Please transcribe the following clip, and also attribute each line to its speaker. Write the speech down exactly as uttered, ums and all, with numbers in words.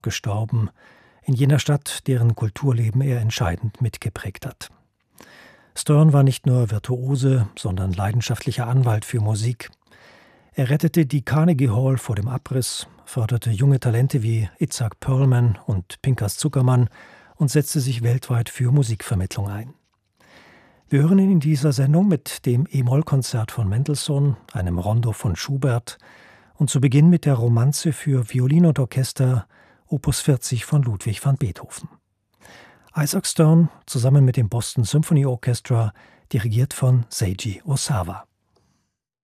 Speaker 1: gestorben, in jener Stadt, deren Kulturleben er entscheidend mitgeprägt hat. Stern war nicht nur Virtuose, sondern leidenschaftlicher Anwalt für Musik. Er rettete die Carnegie Hall vor dem Abriss, förderte junge Talente wie Itzhak Perlman und Pinkas Zuckermann und setzte sich weltweit für Musikvermittlung ein. Wir hören ihn in dieser Sendung mit dem E-Moll-Konzert von Mendelssohn, einem Rondo von Schubert und zu Beginn mit der Romanze für Violin und Orchester Opus vierzig von Ludwig van Beethoven. Isaac Stern zusammen mit dem Boston Symphony Orchestra, dirigiert von Seiji Osawa.